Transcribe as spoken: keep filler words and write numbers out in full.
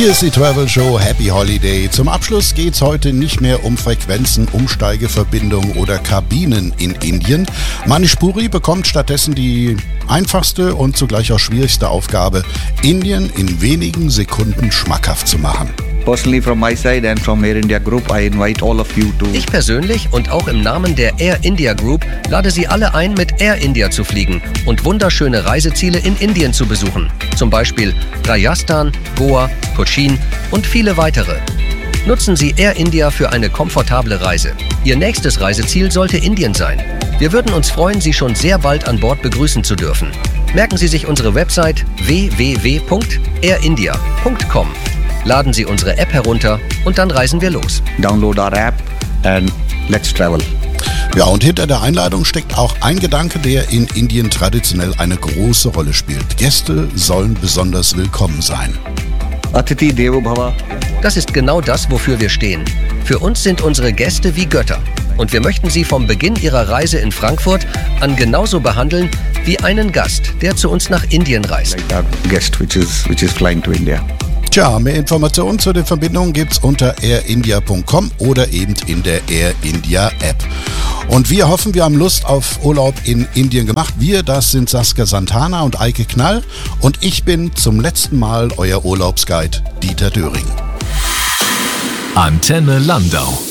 Hier ist die Travel Show Happy Holiday. Zum Abschluss geht's heute nicht mehr um Frequenzen, Umsteigeverbindungen oder Kabinen in Indien. Manipuri bekommt stattdessen die einfachste und zugleich auch schwierigste Aufgabe, Indien in wenigen Sekunden schmackhaft zu machen. Personally from my side and from Air India Group, I invite all of you to... Ich persönlich und auch im Namen der Air India Group lade Sie alle ein, mit Air India zu fliegen und wunderschöne Reiseziele in Indien zu besuchen. Zum Beispiel Rajasthan, Goa, Cochin und viele weitere. Nutzen Sie Air India für eine komfortable Reise. Ihr nächstes Reiseziel sollte Indien sein. Wir würden uns freuen, Sie schon sehr bald an Bord begrüßen zu dürfen. Merken Sie sich unsere Website w w w punkt air india punkt com. Laden Sie unsere App herunter und dann reisen wir los. Download our app and let's travel. Ja, und hinter der Einladung steckt auch ein Gedanke, der in Indien traditionell eine große Rolle spielt. Gäste sollen besonders willkommen sein. Atithi Devo Bhava. Das ist genau das, wofür wir stehen. Für uns sind unsere Gäste wie Götter. Und wir möchten sie vom Beginn ihrer Reise in Frankfurt an genauso behandeln wie einen Gast, der zu uns nach Indien reist. Like our guest which is, which is flying to India. Tja, mehr Informationen zu den Verbindungen gibt's unter air india punkt com oder eben in der Air India App. Und wir hoffen, wir haben Lust auf Urlaub in Indien gemacht. Wir, das sind Saskia Santana und Eike Knall. Und ich bin zum letzten Mal euer Urlaubsguide Dieter Döring. Antenne Landau.